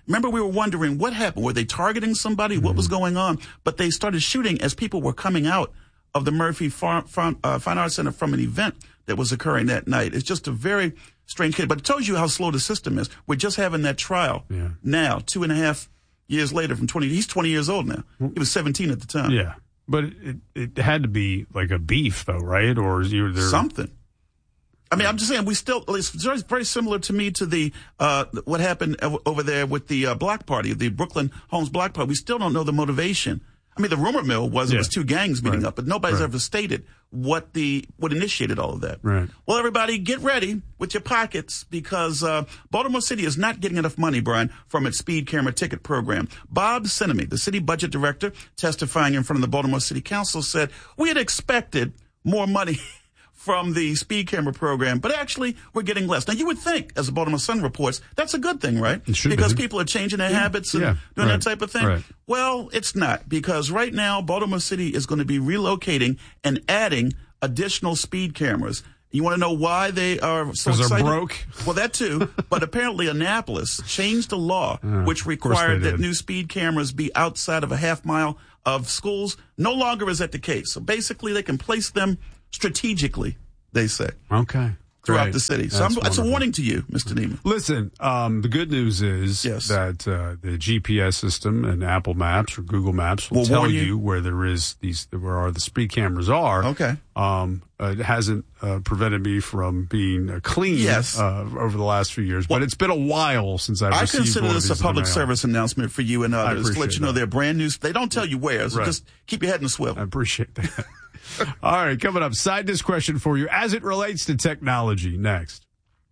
Remember, we were wondering what happened. Were they targeting somebody? Mm-hmm. What was going on? But they started shooting as people were coming out of the Murphy Farm, Farm, uh, Fine Arts Center from an event that was occurring that night. It's just a very strange case. But it tells you how slow the system is. We're just having that trial yeah. now, two and a half years later from twenty. He's twenty years old now. He was seventeen at the time. Yeah. But it, it had to be like a beef, though, right? Or is you there something? I mean, I'm just saying we still, it's very, very similar to me to the, uh, what happened over there with the uh, block party, the Brooklyn Homes block party. We still don't know the motivation. I mean, the rumor mill was yeah. it was two gangs meeting right. up, but nobody's right. ever stated what the, what initiated all of that. Right. Well, everybody get ready with your pockets because, uh, Baltimore City is not getting enough money, Brian, from its speed camera ticket program. Bob Sinemi, the city budget director, testifying in front of the Baltimore City Council, said, we had expected more money from the speed camera program, but actually we're getting less. Now, you would think, as the Baltimore Sun reports, that's a good thing, right? It should because be. people are changing their yeah. habits and yeah. doing right. that type of thing. Right. Well, it's not, because right now Baltimore City is going to be relocating and adding additional speed cameras. You want to know why they are so excited? Because they're broke? Well, that too. But apparently Annapolis changed the law, uh, which required that new speed cameras be outside of a half mile of schools. No longer is that the case. So basically they can place them strategically, they say. Okay. Throughout Great. the city. So That's I'm, that's a warning to you, Mister Neiman. Listen, um, the good news is yes. that uh, the G P S system and Apple Maps or Google Maps will we'll tell you. you where there is these, where are the speed cameras are. Okay. Um, uh, it hasn't uh, prevented me from being uh, clean yes. uh, over the last few years, well, but it's been a while since I've I received consider one this of a public these service announcement for you and others to let you know that. they're brand new. They don't tell you where, so right. just keep your head in the swivel. I appreciate that. All right, coming up, side dish question for you as it relates to technology next.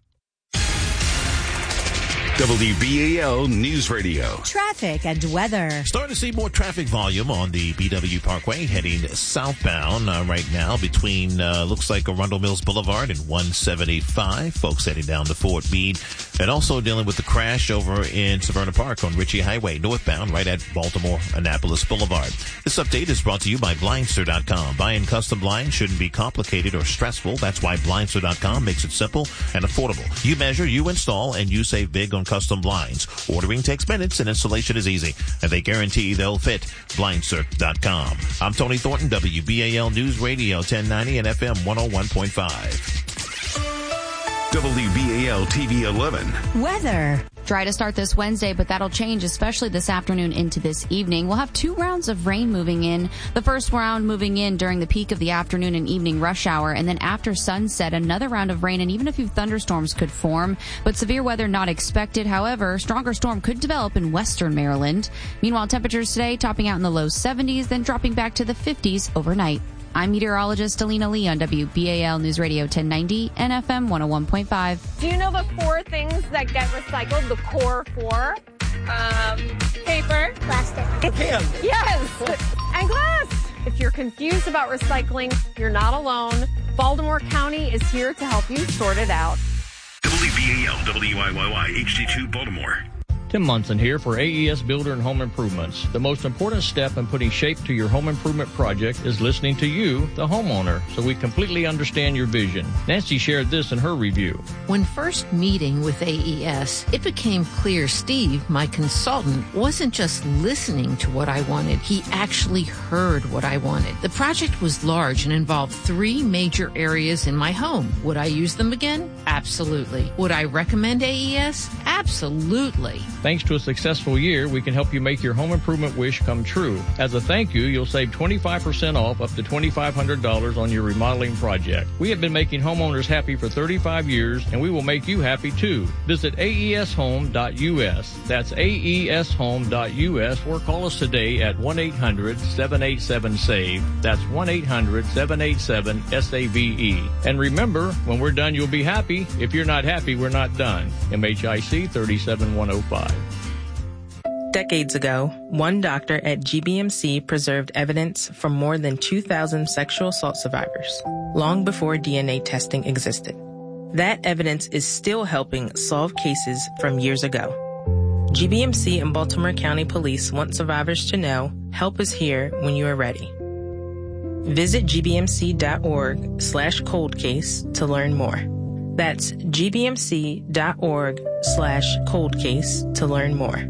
W B A L News Radio. Traffic and weather. Starting to see more traffic volume on the B W Parkway heading southbound uh, right now between, uh, looks like Arundel Mills Boulevard and one seventy-five. Folks heading down to Fort Meade. And also dealing with the crash over in Severna Park on Ritchie Highway, northbound, right at Baltimore Annapolis Boulevard. This update is brought to you by Blindster dot com. Buying custom blinds shouldn't be complicated or stressful. That's why Blindster dot com makes it simple and affordable. You measure, you install, and you save big on custom blinds. Ordering takes minutes and installation is easy. And they guarantee they'll fit. Blindster dot com. I'm Tony Thornton, W B A L News Radio ten ninety and F M one oh one point five. W B A L T V eleven. Weather. Dry to start this Wednesday, but that'll change, especially this afternoon into this evening. We'll have two rounds of rain moving in. The first round moving in during the peak of the afternoon and evening rush hour, and then after sunset, another round of rain and even a few thunderstorms could form, but severe weather not expected. However, stronger storm could develop in western Maryland. Meanwhile, temperatures today topping out in the low seventies, then dropping back to the fifties overnight. I'm meteorologist Alina Lee on W B A L News Radio ten ninety and F M one oh one point five. Do you know the four things that get recycled? The core four? Um, paper. Plastic. Pen. Yes. And glass. If you're confused about recycling, you're not alone. Baltimore County is here to help you sort it out. W B A L W I Y Y H D two Baltimore. Tim Munson here for A E S Builder and Home Improvements. The most important step in putting shape to your home improvement project is listening to you, the homeowner, so we completely understand your vision. Nancy shared this in her review. When first meeting with A E S, it became clear Steve, my consultant, wasn't just listening to what I wanted. He actually heard what I wanted. The project was large and involved three major areas in my home. Would I use them again? Absolutely. Would I recommend A E S? Absolutely. Thanks to a successful year, we can help you make your home improvement wish come true. As a thank you, you'll save twenty-five percent off up to twenty-five hundred dollars on your remodeling project. We have been making homeowners happy for thirty-five years, and we will make you happy too. Visit A E S home dot U S. That's A E S home dot U S, or call us today at one eight hundred seven eight seven save. That's one eight hundred seven eight seven S A V E. And remember, when we're done, you'll be happy. If you're not happy, we're not done. M H I C thirty-seven one oh five. Decades ago, one doctor at G B M C preserved evidence from more than two thousand sexual assault survivors, long before D N A testing existed. That evidence is still helping solve cases from years ago. G B M C and Baltimore County Police want survivors to know help is here when you are ready. Visit gbmc.org slash cold case to learn more. That's gbmc.org slash cold case to learn more.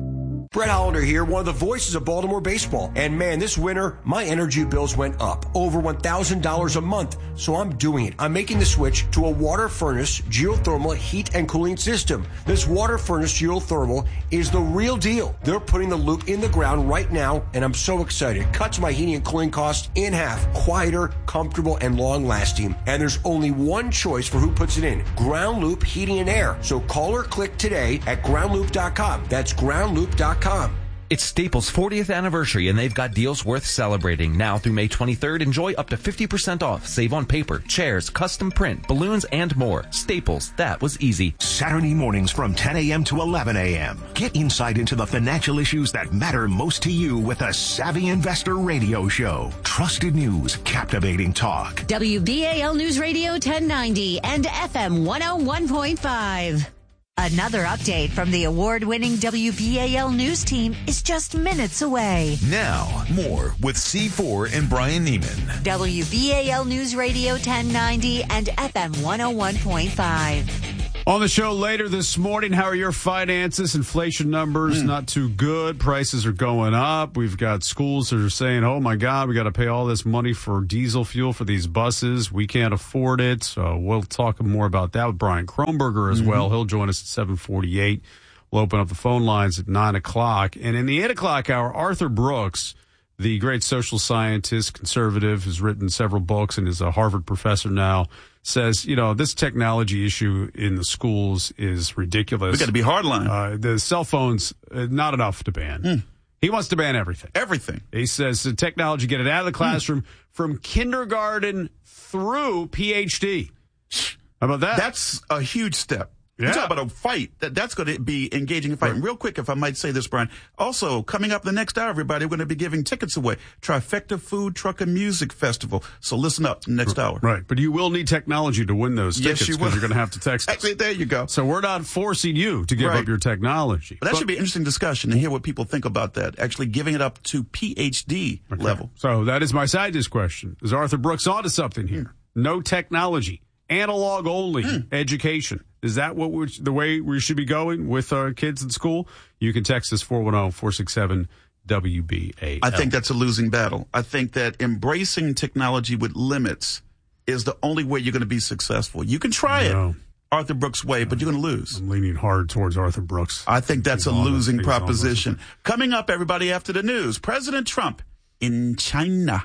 Brett Hollander here, one of the voices of Baltimore baseball. And man, this winter, my energy bills went up over one thousand dollars a month. So I'm doing it. I'm making the switch to a water furnace geothermal heat and cooling system. This water furnace geothermal is the real deal. They're putting the loop in the ground right now, and I'm so excited. It cuts my heating and cooling costs in half. Quieter, comfortable, and long-lasting. And there's only one choice for who puts it in. Ground Loop Heating and Air. So call or click today at ground loop dot com. That's ground loop dot com. It's Staples' fortieth anniversary, and they've got deals worth celebrating. Now through May twenty-third, enjoy up to fifty percent off. Save on paper, chairs, custom print, balloons, and more. Staples, that was easy. Saturday mornings from ten a.m. to eleven a.m. Get insight into the financial issues that matter most to you with a Savvy Investor Radio Show. Trusted news, captivating talk. W B A L News Radio ten ninety and F M one oh one point five. Another update from the award-winning W B A L News team is just minutes away. Now, more with C four and Brian Neiman. W B A L News Radio ten ninety and F M one oh one point five. On the show later this morning, how are your finances? Inflation numbers, mm. not too good. Prices are going up. We've got schools that are saying, oh, my God, we got to pay all this money for diesel fuel for these buses. We can't afford it. So we'll talk more about that with Brian Kronberger as mm-hmm. well. He'll join us at seven forty-eight. We'll open up the phone lines at nine o'clock. And in the eight o'clock hour, Arthur Brooks, the great social scientist, conservative, has written several books and is a Harvard professor now, says, you know, this technology issue in the schools is ridiculous. We got to be hardline. Uh, the cell phones, uh, not enough to ban. Mm. He wants to ban everything. Everything. He says the technology, get it out of the classroom mm. from kindergarten through P H D. How about that? That's a huge step. Yeah. You talk about a fight. That, that's going to be engaging in fight. Right. And real quick, if I might say this, Brian. Also, coming up the next hour, everybody, we're going to be giving tickets away. Trifecta Food, Truck, and Music Festival. So listen up next hour. Right. But you will need technology to win those tickets because yes, you you're going to have to text us. Actually, there you go. So we're not forcing you to give right. up your technology. But that but, should be an interesting discussion and hear what people think about that. Actually giving it up to P H D okay. level. So that is my scientist question. Is Arthur Brooks onto something here? Mm. No technology. Analog only mm. education. Is that what we're, the way we should be going with our kids in school? You can text us four one zero, four six seven, W B A L. I think that's a losing battle. I think that embracing technology with limits is the only way you're going to be successful. You can try no. it Arthur Brooks' way, but you're going to lose. I'm leaning hard towards Arthur Brooks. I think that's He's a losing proposition. Coming up, everybody, after the news, President Trump in China.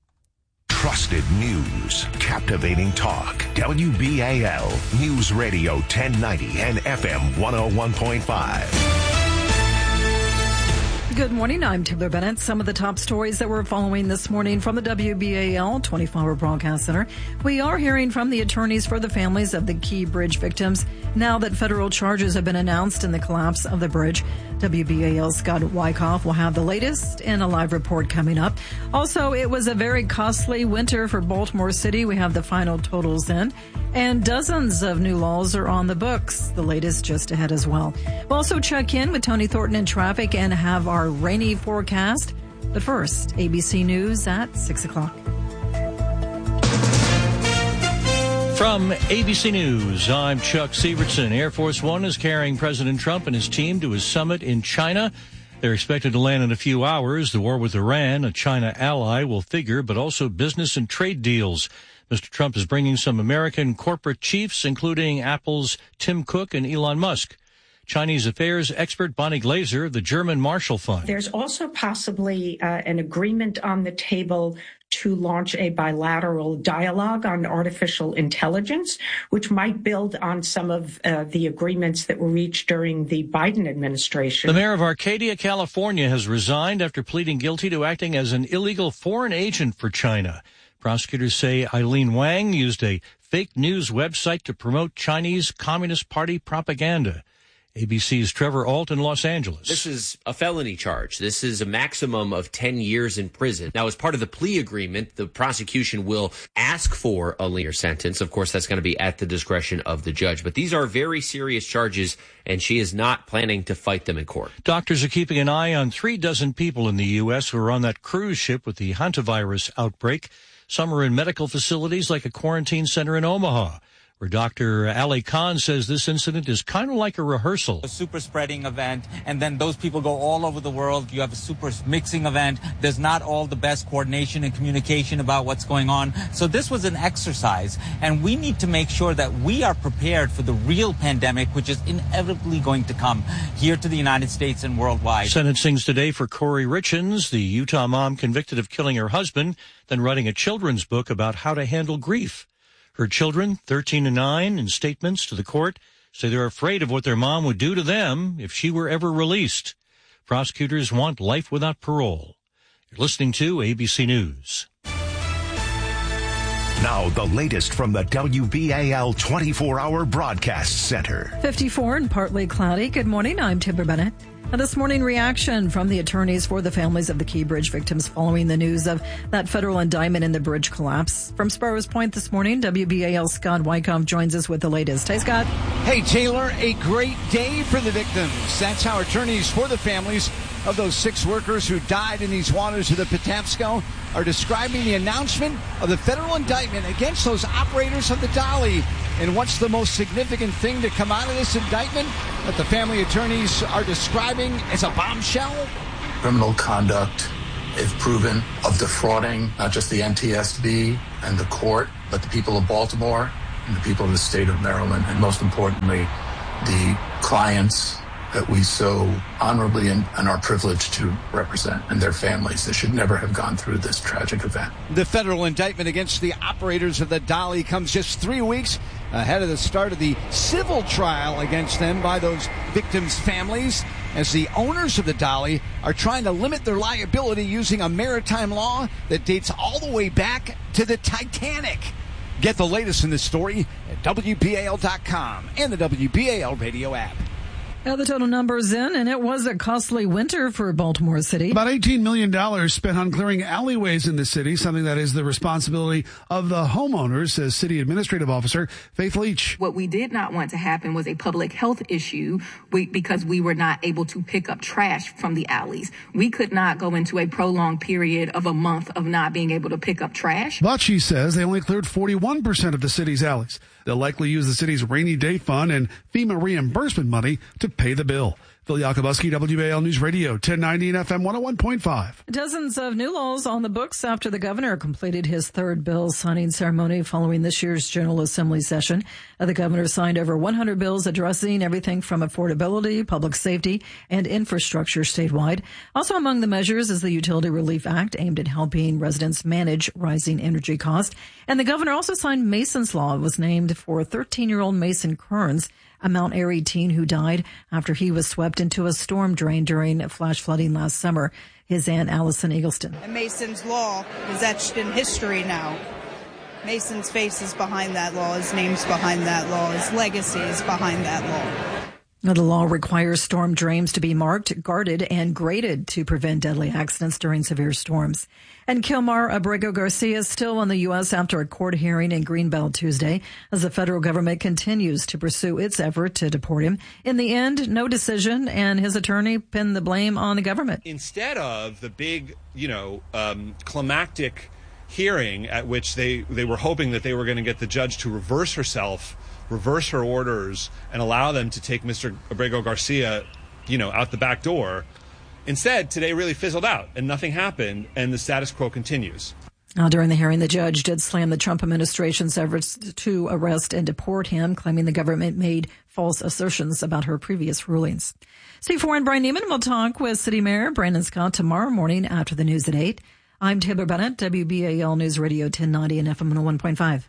Trusted news, captivating talk. W B A L News Radio ten ninety and F M one oh one point five. Good morning. I'm Taylor Bennett. Some of the top stories that we're following this morning from the W B A L twenty-four hour Broadcast Center. We are hearing from the attorneys for the families of the Key Bridge victims now that federal charges have been announced in the collapse of the bridge. W B A L's Scott Wyckoff will have the latest in a live report coming up. Also, it was a very costly winter for Baltimore City. We have the final totals in. And dozens of new laws are on the books. The latest just ahead as well. We'll also check in with Tony Thornton in traffic and have our rainy forecast. But first, A B C News at six o'clock. From A B C News, I'm Chuck Sievertson. Air Force One is carrying President Trump and his team to his summit in China. They're expected to land in a few hours. The war with Iran, a China ally, will figure, but also business and trade deals. Mister Trump is bringing some American corporate chiefs, including Apple's Tim Cook and Elon Musk. Chinese affairs expert Bonnie Glaser of the German Marshall Fund. There's also possibly uh, an agreement on the table to launch a bilateral dialogue on artificial intelligence, which might build on some of uh, the agreements that were reached during the Biden administration. The mayor of Arcadia, California, has resigned after pleading guilty to acting as an illegal foreign agent for China. Prosecutors say Eileen Wang used a fake news website to promote Chinese Communist Party propaganda. A B C's Trevor Ault in Los Angeles. This is a felony charge. This is a maximum of ten years in prison. Now, as part of the plea agreement, the prosecution will ask for a lighter sentence. Of course, that's going to be at the discretion of the judge. But these are very serious charges, and she is not planning to fight them in court. Doctors are keeping an eye on three dozen people in the U S who are on that cruise ship with the hantavirus outbreak. Some are in medical facilities like a quarantine center in Omaha. where Doctor Ali Khan says this incident is kind of like a rehearsal. A super spreading event, and then those people go all over the world. You have a super mixing event. There's not all the best coordination and communication about what's going on. So this was an exercise, and we need to make sure that we are prepared for the real pandemic, which is inevitably going to come here to the United States and worldwide. Senate sings today for Corey Richins, the Utah mom convicted of killing her husband, then writing a children's book about how to handle grief. Her children, thirteen and nine, in statements to the court, say they're afraid of what their mom would do to them if she were ever released. Prosecutors want life without parole. You're listening to A B C News. Now, the latest from the W B A L twenty-four hour Broadcast Center. fifty-four and partly cloudy. Good morning. I'm Timber Bennett. Now, this morning, reaction from the attorneys for the families of the Key Bridge victims following the news of that federal indictment in the bridge collapse. From Sparrows Point this morning, W B A L's Scott Wyckoff joins us with the latest. Hey, Scott. Hey, Taylor, a great day for the victims. That's how attorneys for the families of those six workers who died in these waters of the Patapsco are describing the announcement of the federal indictment against those operators of the Dolly. And what's the most significant thing to come out of this indictment that the family attorneys are describing as a bombshell? Criminal conduct, if proven, of defrauding not just the N T S B and the court, but the people of Baltimore and the people of the state of Maryland, and most importantly, the clients that we so honorably and, and are privileged to represent, and their families. They should never have gone through this tragic event. The federal indictment against the operators of the Dolly comes just three weeks ahead of the start of the civil trial against them by those victims' families, as the owners of the Dolly are trying to limit their liability using a maritime law that dates all the way back to the Titanic. Get the latest in this story at W B A L dot com and the W B A L radio app. Now the total numbers in, and it was a costly winter for Baltimore City. About eighteen million dollars spent on clearing alleyways in the city, something that is the responsibility of the homeowners, says City Administrative Officer Faith Leach. What we did not want to happen was a public health issue we, because we were not able to pick up trash from the alleys. We could not go into a prolonged period of a month of not being able to pick up trash. But she says they only cleared forty-one percent of the city's alleys. They'll likely use the city's rainy day fund and FEMA reimbursement money to pay the bill. Phil Yakubuski, W B A L News Radio, ten ninety and F M one oh one point five. Dozens of new laws on the books after the governor completed his third bill signing ceremony following this year's General Assembly session. The governor signed over one hundred bills addressing everything from affordability, public safety, and infrastructure statewide. Also among the measures is the Utility Relief Act, aimed at helping residents manage rising energy costs. And the governor also signed Mason's Law. It was named for thirteen-year-old Mason Kearns, a Mount Airy teen who died after he was swept into a storm drain during flash flooding last summer. His aunt, Allison Eagleston. And Mason's Law is etched in history now. Mason's face is behind that law. His name's behind that law. His legacy is behind that law. Now, the law requires storm drains to be marked, guarded, and graded to prevent deadly accidents during severe storms. And Kilmar Abrego Garcia is still in the U S after a court hearing in Greenbelt Tuesday, as the federal government continues to pursue its effort to deport him. In the end, no decision, and his attorney pinned the blame on the government. Instead of the big, you know, um, climactic hearing at which they, they were hoping that they were going to get the judge to reverse herself, reverse her orders, and allow them to take Mister Abrego Garcia, you know, out the back door. Instead, today really fizzled out, and nothing happened, and the status quo continues. Now, during the hearing, the judge did slam the Trump administration's efforts to arrest and deport him, claiming the government made false assertions about her previous rulings. C four and Brian Neiman will talk with City Mayor Brandon Scott tomorrow morning after the news at eight. I'm Taylor Bennett, W B A L News Radio ten ninety and F M one oh one point five.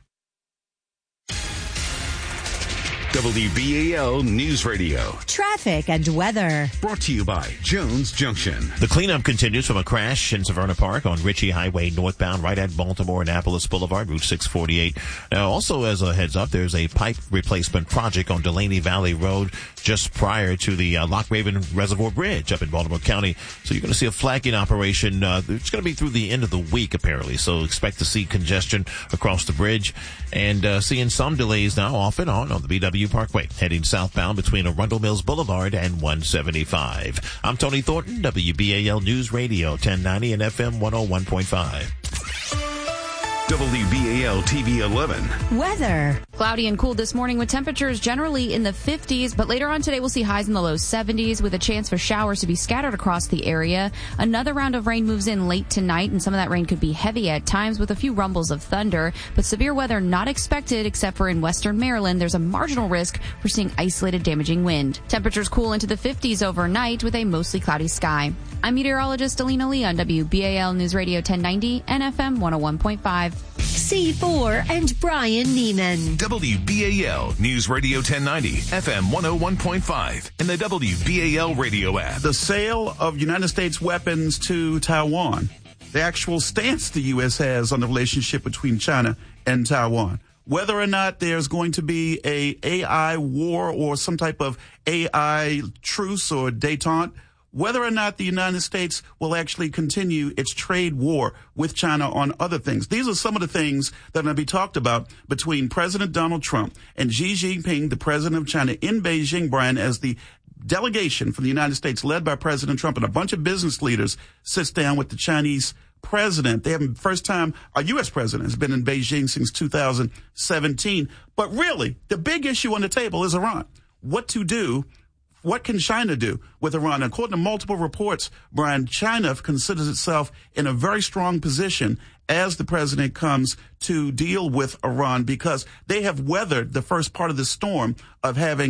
W B A L News Radio. Traffic and weather. Brought to you by Jones Junction. The cleanup continues from a crash in Severna Park on Ritchie Highway northbound right at Baltimore Annapolis Boulevard, Route six forty-eight. Now, also as a heads up, there's a pipe replacement project on Delaney Valley Road just prior to the uh, Lock Raven Reservoir Bridge up in Baltimore County. So you're going to see a flagging operation. Uh, it's going to be through the end of the week, apparently. So expect to see congestion across the bridge and uh, seeing some delays now off and on on the B W Parkway, heading southbound between Arundel Mills Boulevard and one seventy-five. I'm Tony Thornton, W B A L News Radio, ten ninety and F M one oh one point five. W B A A L T V eleven. Weather. Cloudy and cool this morning with temperatures generally in the fifties, but later on today we'll see highs in the low seventies with a chance for showers to be scattered across the area. Another round of rain moves in late tonight, and some of that rain could be heavy at times with a few rumbles of thunder, but severe weather not expected except for in western Maryland. There's a marginal risk for seeing isolated damaging wind. Temperatures cool into the fifties overnight with a mostly cloudy sky. I'm meteorologist Alina Lee on W B A L News Radio ten ninety and F M one oh one point five. C four and Brian Neiman. W B A L News Radio ten ninety, F M one oh one point five, and the W B A L radio app. The sale of United States weapons to Taiwan, the actual stance the U S has on the relationship between China and Taiwan, whether or not there's going to be a AI war or some type of A I truce or détente, whether or not the United States will actually continue its trade war with China on other things. These are some of the things that are going to be talked about between President Donald Trump and Xi Jinping, the president of China, in Beijing, Brian, as the delegation from the United States led by President Trump and a bunch of business leaders sits down with the Chinese president. They haven't, first time a U S president has been in Beijing since two thousand seventeen. But really, the big issue on the table is Iran. What to do? What can China do with Iran? According to multiple reports, Brian, China considers itself in a very strong position as the president comes to deal with Iran because they have weathered the first part of the storm of having